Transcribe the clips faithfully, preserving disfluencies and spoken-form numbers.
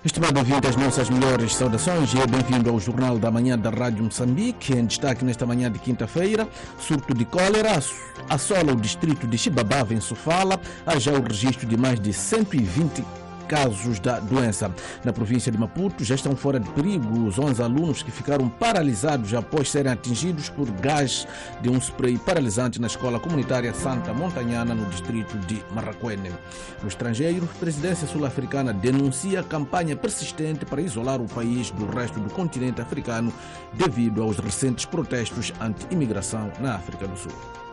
Estimado ouvinte, as nossas melhores saudações e bem-vindo ao Jornal da Manhã da Rádio Moçambique. Em destaque nesta manhã de quinta-feira, surto de cólera assola o distrito de Xibabava, em Sofala. Há já o registro de mais de cento e vinte casos da doença. Na província de Maputo já estão fora de perigo os onze alunos que ficaram paralisados após serem atingidos por gás de um spray paralisante na escola comunitária Santa Montanhana, no distrito de Marraquene. No estrangeiro, a presidência sul-africana denuncia a campanha persistente para isolar o país do resto do continente africano devido aos recentes protestos anti-imigração na África do Sul.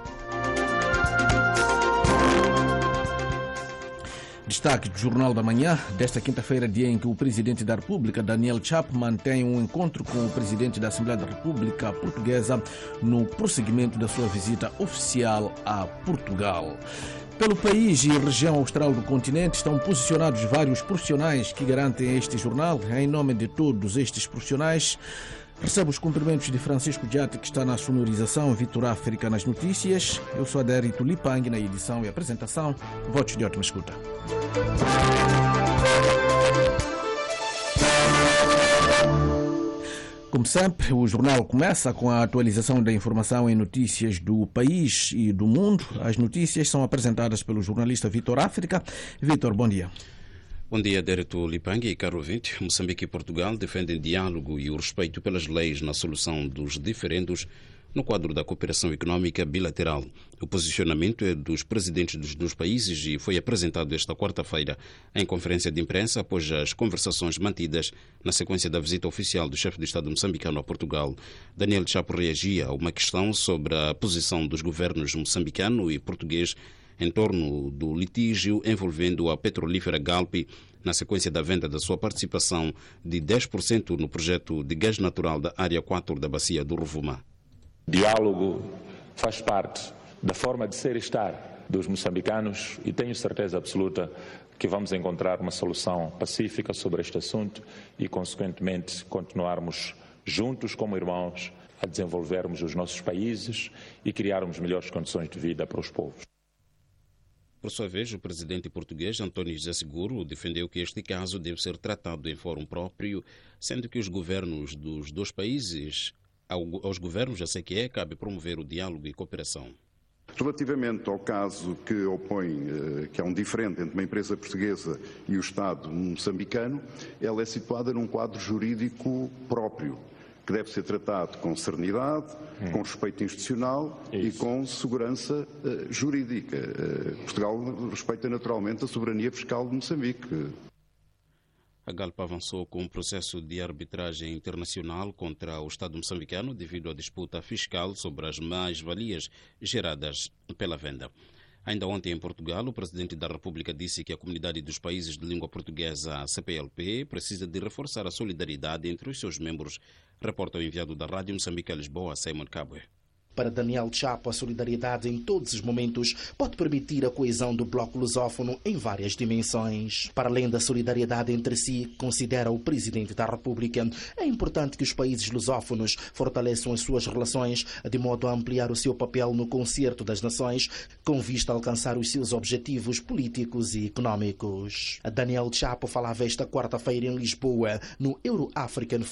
Destaque do Jornal da Manhã desta quinta-feira, dia em que o Presidente da República, Daniel Chapo, mantém um encontro com o Presidente da Assembleia da República Portuguesa no prosseguimento da sua visita oficial a Portugal. Pelo país e região austral do continente estão posicionados vários profissionais que garantem este jornal. Em nome de todos estes profissionais, recebo os cumprimentos de Francisco Diate, que está na sonorização, Vitor África nas notícias. Eu sou Adérito Lipang na edição e apresentação. Votos de ótima escuta. Como sempre, o jornal começa com a atualização da informação em notícias do país e do mundo. As notícias são apresentadas pelo jornalista Vitor África. Vitor, bom dia. Bom dia, Adérito Lipang e caro ouvinte. Moçambique e Portugal defendem diálogo e o respeito pelas leis na solução dos diferendos no quadro da cooperação econômica bilateral. O posicionamento é dos presidentes dos dois países e foi apresentado esta quarta-feira em conferência de imprensa após as conversações mantidas na sequência da visita oficial do chefe de Estado moçambicano a Portugal. Daniel Chapo reagia a uma questão sobre a posição dos governos moçambicano e português em torno do litígio envolvendo a petrolífera Galp na sequência da venda da sua participação de dez por cento no projeto de gás natural da área quatro da bacia do Rovuma. Diálogo faz parte da forma de ser e estar dos moçambicanos e tenho certeza absoluta que vamos encontrar uma solução pacífica sobre este assunto e, consequentemente, continuarmos juntos como irmãos a desenvolvermos os nossos países e criarmos melhores condições de vida para os povos. Por sua vez, o presidente português António José Seguro defendeu que este caso deve ser tratado em fórum próprio, sendo que os governos dos dois países, aos governos da C Q E, cabe promover o diálogo e cooperação. Relativamente ao caso que opõe, que é um diferente entre uma empresa portuguesa e o Estado moçambicano, ela é situada num quadro jurídico próprio, que deve ser tratado com serenidade, hum. com respeito institucional Isso. e com segurança uh, jurídica. Uh, Portugal respeita naturalmente a soberania fiscal de Moçambique. A Galp avançou com um processo de arbitragem internacional contra o Estado moçambicano devido à disputa fiscal sobre as mais-valias geradas pela venda. Ainda ontem, em Portugal, o Presidente da República disse que a comunidade dos países de língua portuguesa, a C P L P, precisa de reforçar a solidariedade entre os seus membros, reporta o enviado da Rádio Moçambique a Lisboa, Simon Cabwe. Para Daniel Chapo, a solidariedade em todos os momentos pode permitir a coesão do bloco lusófono em várias dimensões. Para além da solidariedade entre si, considera o Presidente da República, é importante que os países lusófonos fortaleçam as suas relações de modo a ampliar o seu papel no concerto das nações com vista a alcançar os seus objetivos políticos e económicos. Daniel Chapo falava esta quarta-feira em Lisboa, no Euro African